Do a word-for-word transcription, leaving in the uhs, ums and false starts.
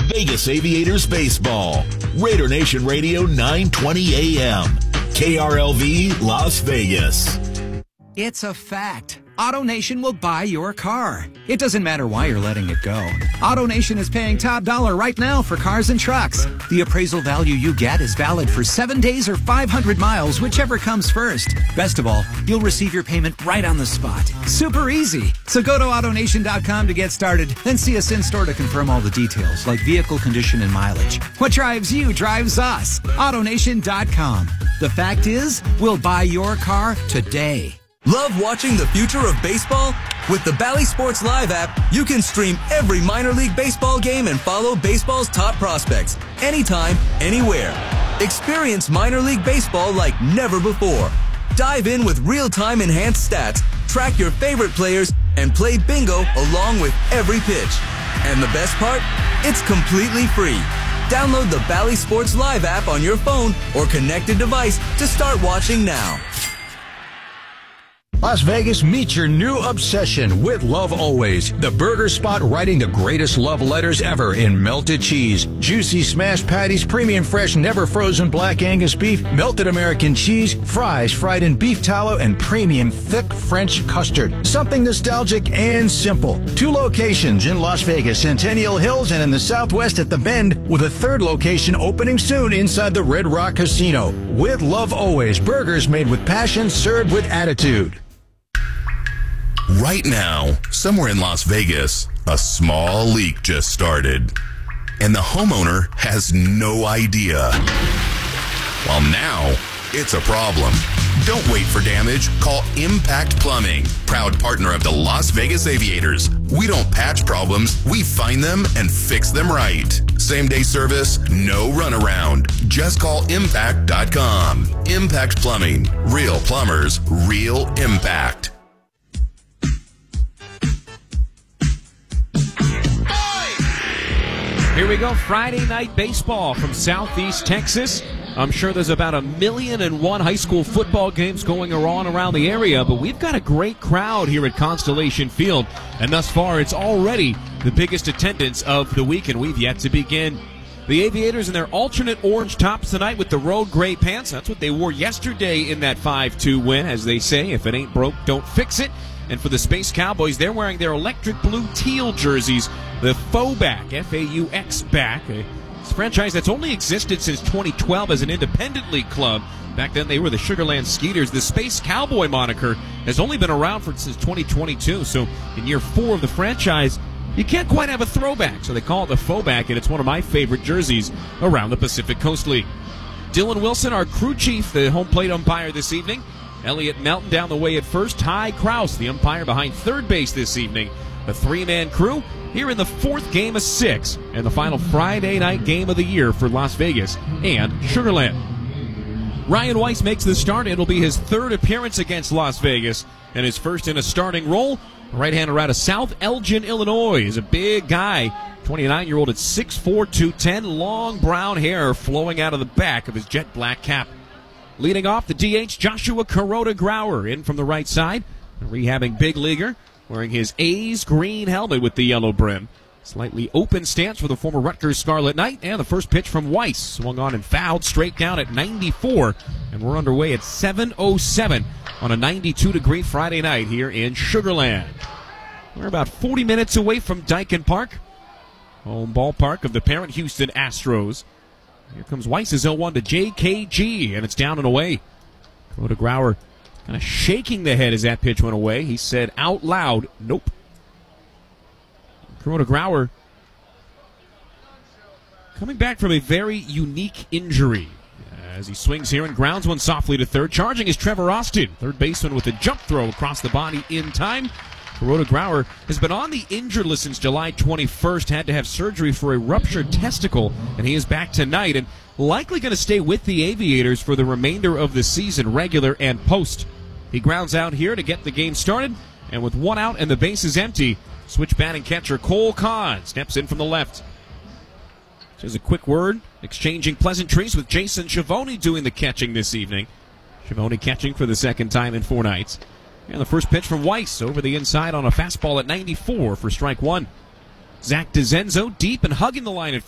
Vegas Aviators Baseball. Raider Nation Radio nine twenty A M. K R L V Las Vegas. It's a fact. AutoNation will buy your car. It doesn't matter why you're letting it go. AutoNation is paying top dollar right now for cars and trucks. The appraisal value you get is valid for seven days or five hundred miles, whichever comes first. Best of all, you'll receive your payment right on the spot. Super easy. So go to AutoNation dot com to get started, then see us in-store to confirm all the details, like vehicle condition and mileage. What drives you drives us. AutoNation dot com. The fact is, we'll buy your car today. Love watching the future of baseball? With the Bally Sports Live app, you can stream every minor league baseball game and follow baseball's top prospects anytime, anywhere. Experience minor league baseball like never before. Dive in with real-time enhanced stats, track your favorite players, and play bingo along with every pitch. And the best part? It's completely free. Download the Bally Sports Live app on your phone or connected device to start watching now. Las Vegas, meet your new obsession with Love Always, the burger spot writing the greatest love letters ever in melted cheese, juicy smashed patties, premium fresh, never frozen black Angus beef, melted American cheese, fries fried in beef tallow, and premium thick French custard. Something nostalgic and simple. Two locations in Las Vegas, Centennial Hills, and in the Southwest at The Bend, with a third location opening soon inside the Red Rock Casino. With Love Always, burgers made with passion, served with attitude. Right now, somewhere in Las Vegas, a small leak just started, and the homeowner has no idea. Well, now, it's a problem. Don't wait for damage. Call Impact Plumbing, proud partner of the Las Vegas Aviators. We don't patch problems, we find them and fix them right. Same-day service, no runaround. Just call impact dot com. Impact Plumbing. Real plumbers, real impact. Here we go, Friday night baseball from Southeast Texas. I'm sure there's about a million and one high school football games going on around the area, but we've got a great crowd here at Constellation Field, and thus far it's already the biggest attendance of the week, and we've yet to begin. The Aviators in their alternate orange tops tonight with the road gray pants. That's what they wore yesterday in that five two win, as they say, if it ain't broke, don't fix it. And for the Space Cowboys, they're wearing their electric blue teal jerseys, the faux back, F A U X back. It's a franchise that's only existed since twenty twelve as an independent league club. Back then they were the Sugarland Skeeters. The Space Cowboy moniker has only been around for since twenty twenty-two. So in year four of the franchise, you can't quite have a throwback. So they call it the faux back, and it's one of my favorite jerseys around the Pacific Coast League. Dylan Wilson, our crew chief, the home plate umpire this evening. Elliot Melton down the way at first. Ty Krause, the umpire behind third base this evening. A three-man crew here in the fourth game of six and the final Friday night game of the year for Las Vegas and Sugarland. Ryan Weiss makes the start. It'll be his third appearance against Las Vegas and his first in a starting role. Right-hander out of South Elgin, Illinois. Is a big guy, twenty-nine-year-old at six four, two ten, long brown hair flowing out of the back of his jet black cap. Leading off, the D H, Joshua Kuroda Grauer, in from the right side. A rehabbing big leaguer, wearing his A's green helmet with the yellow brim. Slightly open stance for the former Rutgers Scarlet Knight. And the first pitch from Weiss, swung on and fouled straight down at ninety-four. And we're underway at seven oh seven on a ninety-two degree Friday night here in Sugarland. We're about forty minutes away from Daikin Park, home ballpark of the parent Houston Astros. Here comes Weiss's oh one to J K G, and it's down and away. Kuroda Grauer kind of shaking the head as that pitch went away. He said out loud, nope. Kuroda Grauer coming back from a very unique injury. As he swings here and grounds one softly to third. Charging is Trevor Austin, third baseman with a jump throw across the body in time. Kuroda Grauer has been on the injured list since July twenty-first, had to have surgery for a ruptured testicle, and he is back tonight and likely going to stay with the Aviators for the remainder of the season, regular and post. He grounds out here to get the game started, and with one out and the base is empty, switch batting catcher Cole Kahn steps in from the left. Just a quick word, exchanging pleasantries with Jason Schiavone doing the catching this evening. Schiavone catching for the second time in four nights. And the first pitch from Weiss over the inside on a fastball at ninety-four for strike one. Zach DeZenzo deep and hugging the line at